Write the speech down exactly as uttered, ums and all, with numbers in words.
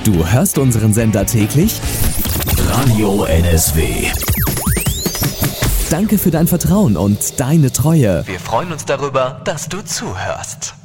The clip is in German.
Du hörst unseren Sender täglich? Radio N S W. Danke für dein Vertrauen und deine Treue. Wir freuen uns darüber, dass du zuhörst.